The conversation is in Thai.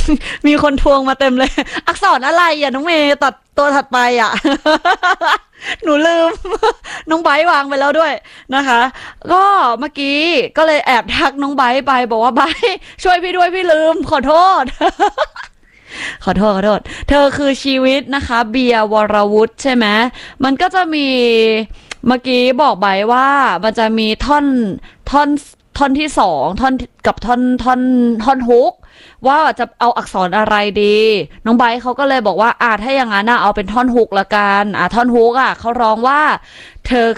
มีคนทวงมาเต็มเลยอักษรอะไรอ่ะน้องเมย์ตัดตัวถัดไปอ่ะหนูลืมน้องไบร์ทวางไปแล้วด้วยนะคะก็เมื่อกี้ก็เลยแอบทักน้องไบร์ทไปบอกว่าไบร์ทช่วยพี่ด้วยพี่ลืมขอโทษขอโทษเธอคือชีวิตนะคะเบียร์วรวุฒิใช่ไหมมันก็จะมีเมื่อกี้บอกไบร์ทว่ามันจะมีท่อนท่อนที่สองท่อนกับท่อนฮุกว่าจะเอาอักษรอะไรดีน้องไบร์ทเขาก็เลยบอกว่าถ้าอย่างนั้นเอาเป็นท่อนฮุกละกันท่อนฮุกเขาร้องว่าเธอ